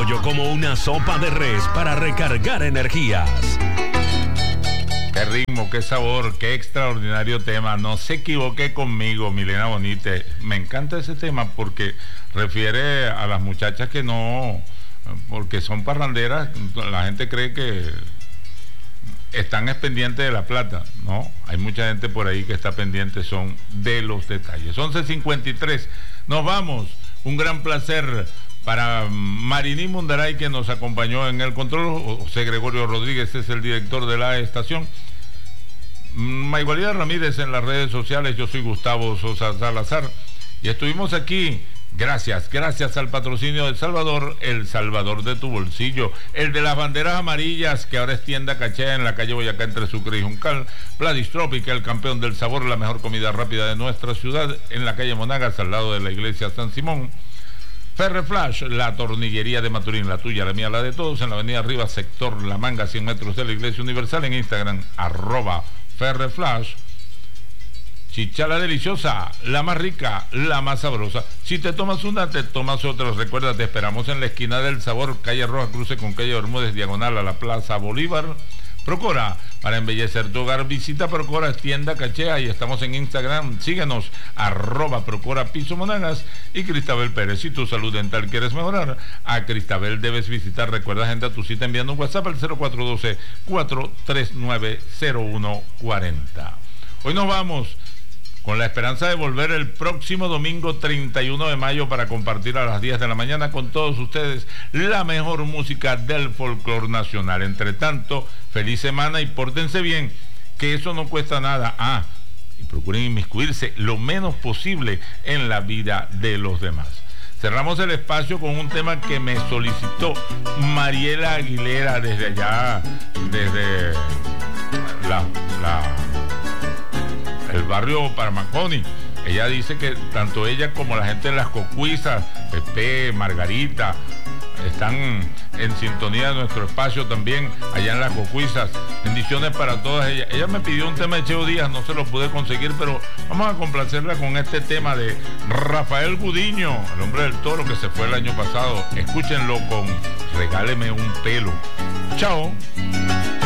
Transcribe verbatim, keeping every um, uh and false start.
pollo como una sopa de res para recargar energías. Qué ritmo, qué sabor, qué extraordinario tema. No se equivoque conmigo, Milena Bonite. Me encanta ese tema porque refiere a las muchachas que no, porque son parranderas. La gente cree que están es pendientes de la plata. No, hay mucha gente por ahí que está pendiente son de los detalles. once cincuenta y tres, nos vamos. Un gran placer para Mariní Mundaray, que nos acompañó en el control. José Gregorio Rodríguez es el director de la estación. Maigualida Ramírez en las redes sociales. Yo soy Gustavo Sosa Salazar y estuvimos aquí gracias, gracias al patrocinio de Salvador, el Salvador de tu bolsillo, el de las banderas amarillas, que ahora es tienda Cachea en la calle Boyacá entre Sucre y Juncal. Vladis Tropical, el campeón del sabor, la mejor comida rápida de nuestra ciudad, en la calle Monagas al lado de la iglesia San Simón. Ferreflash, la tornillería de Maturín, la tuya, la mía, la de todos, en la avenida Rivas, sector La Manga, cien metros de la Iglesia Universal. En Instagram, arroba Ferreflash. Chichala deliciosa, la más rica, la más sabrosa. Si te tomas una, te tomas otra. Recuerda, te esperamos en la esquina del sabor, calle Roja, cruce con calle Bermúdez, diagonal a la Plaza Bolívar. Procora, para embellecer tu hogar, visita Procora, tienda Cachea, y estamos en Instagram. Síguenos, arroba Procora Piso Monagas. Y Cristabel Pérez, si tu salud dental quieres mejorar, a Cristabel debes visitar. Recuerda, agenda tu cita enviando un WhatsApp al cero cuatro uno dos, cuatro tres nueve, cero uno cuatro cero. Hoy nos vamos con la esperanza de volver el próximo domingo treinta y uno de mayo para compartir a las diez de la mañana con todos ustedes la mejor música del folclore nacional. Entre tanto, feliz semana y pórtense bien, que eso no cuesta nada. Ah, y procuren inmiscuirse lo menos posible en la vida de los demás. Cerramos el espacio con un tema que me solicitó Mariela Aguilera desde allá, desde la... la el barrio Paramaconi. Ella dice que tanto ella como la gente de las Cocuizas, Pepe, Margarita, están en sintonía de nuestro espacio también allá en las Cocuizas. Bendiciones para todas ellas. Ella me pidió un tema de Cheo Díaz, no se lo pude conseguir, pero vamos a complacerla con este tema de Rafael Gudiño, el hombre del toro que se fue el año pasado. Escúchenlo con Regáleme un pelo. Chao.